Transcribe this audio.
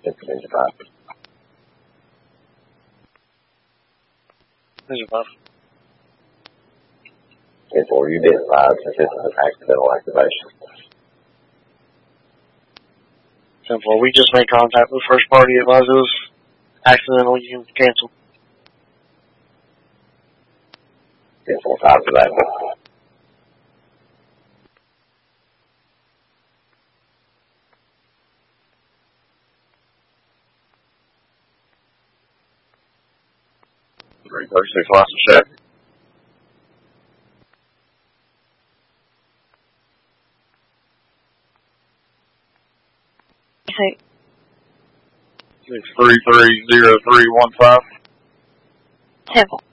Engine 5. Engine 5. 10-4, you did 5 since this is an accidental activation. 10-4, we just made contact with first party. Advise us accidental, you can cancel. 10-4, 5 for that. Great 36 lots of check. Hey. 633015. 10-4.